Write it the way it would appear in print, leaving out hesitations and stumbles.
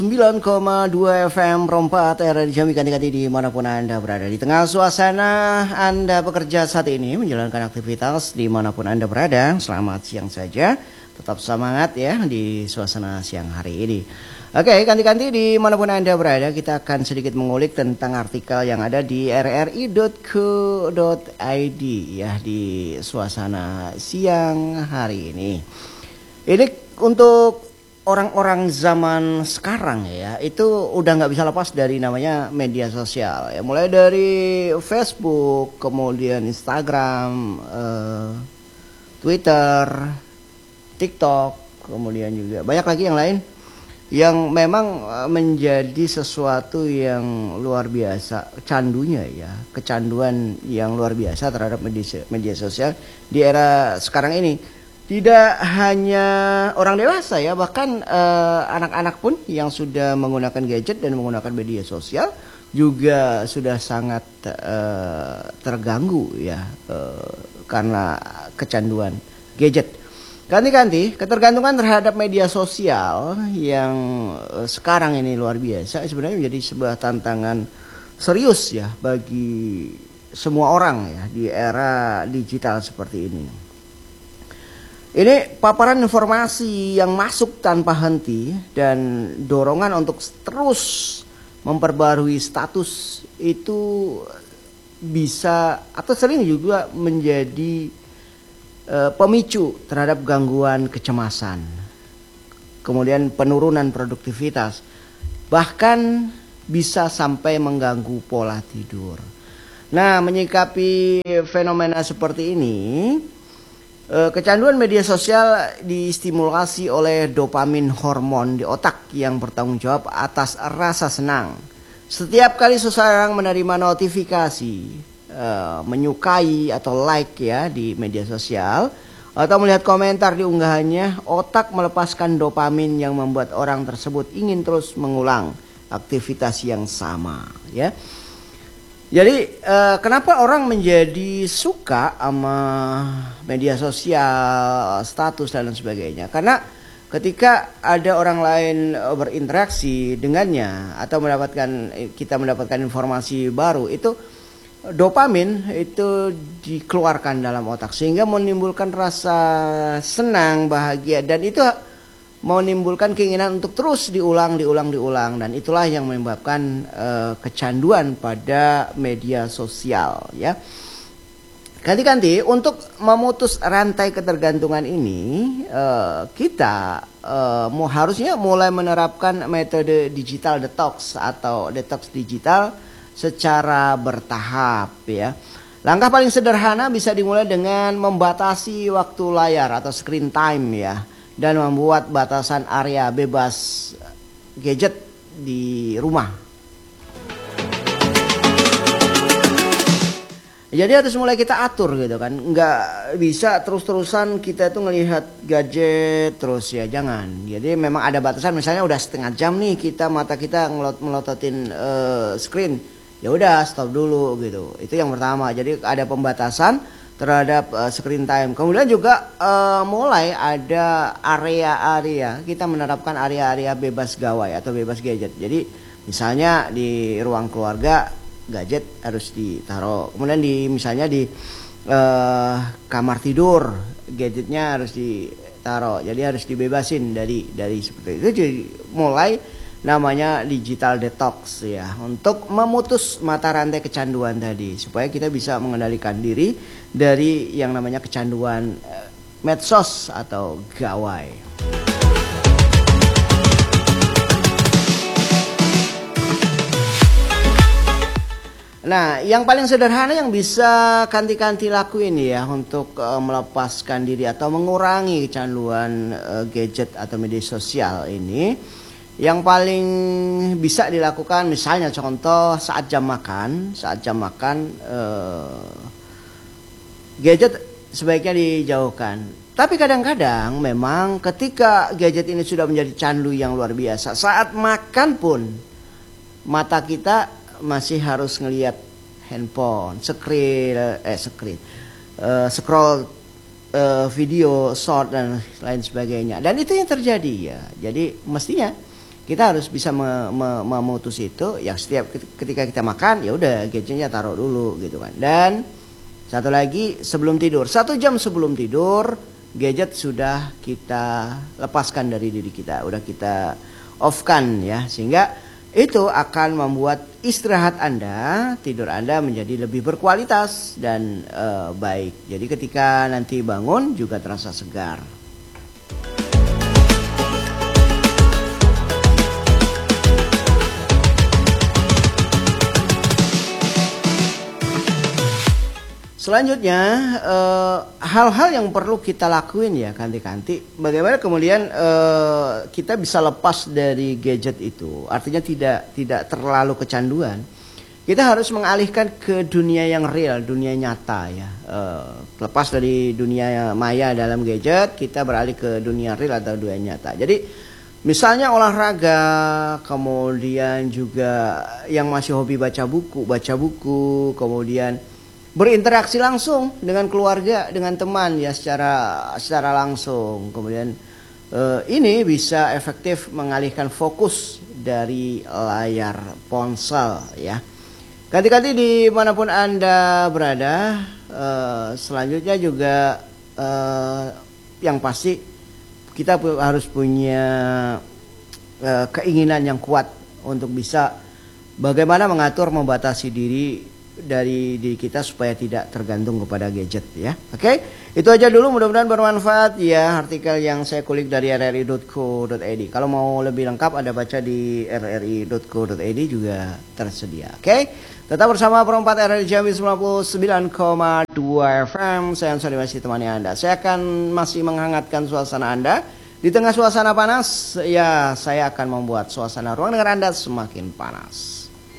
9,2 FM Rompat era di Jambi ganti-ganti dimanapun Anda berada. Di tengah suasana Anda bekerja saat ini menjalankan aktivitas dimanapun Anda berada. Selamat siang saja, tetap semangat ya di suasana siang hari ini. Oke, ganti-ganti dimanapun Anda berada, kita akan sedikit mengulik tentang artikel yang ada di rri.co.id ya di suasana siang hari ini. Ini untuk orang-orang zaman sekarang ya, itu udah nggak bisa lepas dari namanya media sosial ya. Mulai dari Facebook, kemudian Instagram, Twitter, TikTok, kemudian juga banyak lagi yang lain yang memang menjadi sesuatu yang luar biasa candunya ya, kecanduan yang luar biasa terhadap media sosial di era sekarang ini. Tidak hanya orang dewasa ya, bahkan anak-anak pun yang sudah menggunakan gadget dan menggunakan media sosial juga sudah sangat terganggu ya karena kecanduan gadget. Ganti-ganti ketergantungan terhadap media sosial yang sekarang ini luar biasa sebenarnya menjadi sebuah tantangan serius ya bagi semua orang ya di era digital seperti ini. Ini paparan informasi yang masuk tanpa henti dan dorongan untuk terus memperbarui status itu bisa atau sering juga menjadi pemicu terhadap gangguan kecemasan, kemudian penurunan produktivitas, bahkan bisa sampai mengganggu pola tidur. Nah, menyikapi fenomena seperti ini, kecanduan media sosial distimulasi oleh dopamin hormon di otak yang bertanggung jawab atas rasa senang. Setiap kali seseorang menerima notifikasi, menyukai atau like ya di media sosial atau melihat komentar di unggahannya, otak melepaskan dopamin yang membuat orang tersebut ingin terus mengulang aktivitas yang sama ya. Jadi kenapa orang menjadi suka sama media sosial, status dan lain sebagainya? Karena ketika ada orang lain berinteraksi dengannya atau kita mendapatkan informasi baru, itu dopamin itu dikeluarkan dalam otak sehingga menimbulkan rasa senang, bahagia, dan itu menimbulkan keinginan untuk terus diulang dan itulah yang menyebabkan kecanduan pada media sosial ya. Ganti-ganti untuk memutus rantai ketergantungan ini kita harusnya mulai menerapkan metode digital detox atau detox digital secara bertahap ya. Langkah paling sederhana bisa dimulai dengan membatasi waktu layar atau screen time ya, dan membuat batasan area bebas gadget di rumah. Jadi harus mulai kita atur gitu kan. Nggak bisa terus-terusan kita itu ngelihat gadget terus ya, jangan. Jadi memang ada batasan, misalnya udah setengah jam nih mata kita melototin screen. Ya udah stop dulu gitu. Itu yang pertama. Jadi ada pembatasan terhadap screen time. Kemudian juga mulai ada area-area, kita menerapkan area-area bebas gawai atau bebas gadget. Jadi misalnya di ruang keluarga gadget harus ditaruh. Kemudian misalnya di kamar tidur gadgetnya harus ditaruh. Jadi harus dibebasin dari seperti itu. Jadi mulai namanya digital detox ya, untuk memutus mata rantai kecanduan tadi supaya kita bisa mengendalikan diri dari yang namanya kecanduan medsos atau gawai. Nah, yang paling sederhana yang bisa kanti-kanti lakuin ya untuk melepaskan diri atau mengurangi kecanduan gadget atau media sosial ini, yang paling bisa dilakukan misalnya contoh saat jam makan gadget sebaiknya dijauhkan. Tapi kadang-kadang memang ketika gadget ini sudah menjadi candu yang luar biasa, saat makan pun mata kita masih harus ngelihat handphone, scroll video short dan lain sebagainya. Dan itu yang terjadi ya. Jadi mestinya kita harus bisa memutus itu. Ya setiap ketika kita makan, ya udah gadgetnya taruh dulu gitu kan. Dan satu lagi sebelum tidur, 1 jam sebelum tidur gadget sudah kita lepaskan dari diri kita, udah kita off-kan ya, sehingga itu akan membuat istirahat Anda, tidur Anda menjadi lebih berkualitas dan baik. Jadi ketika nanti bangun juga terasa segar. Selanjutnya hal-hal yang perlu kita lakuin ya kanti-kanti. Bagaimana kemudian kita bisa lepas dari gadget itu? Artinya tidak terlalu kecanduan. Kita harus mengalihkan ke dunia yang real, dunia nyata ya. Lepas dari dunia maya dalam gadget, kita beralih ke dunia real atau dunia nyata. Jadi misalnya olahraga, kemudian juga yang masih hobi baca buku, kemudian berinteraksi langsung dengan keluarga, dengan teman ya secara langsung. Kemudian ini bisa efektif mengalihkan fokus dari layar ponsel ya. Ganti-ganti dimanapun Anda berada. Selanjutnya juga yang pasti kita harus punya keinginan yang kuat untuk bisa bagaimana mengatur, membatasi diri dari diri kita supaya tidak tergantung kepada gadget ya. Oke, itu aja dulu, mudah-mudahan bermanfaat ya artikel yang saya kulik dari rri.co.id. Kalau mau lebih lengkap Anda baca di rri.co.id juga tersedia. Oke, tetap bersama Perempat RRI Jambi 99,2 FM. Saya Ansari masih temani Anda. Saya akan masih menghangatkan suasana Anda di tengah suasana panas. Ya, saya akan membuat suasana ruang dengar Anda semakin panas.